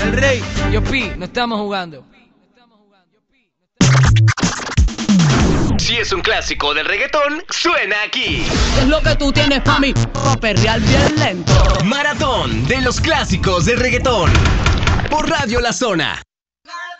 El Rey, Yopi, no estamos jugando. Si es un clásico del reggaetón, suena aquí. ¿Qué es lo que tú tienes pa' mí? Pa' perrear bien lento. Maratón de los clásicos del reggaetón. Por Radio La Zona.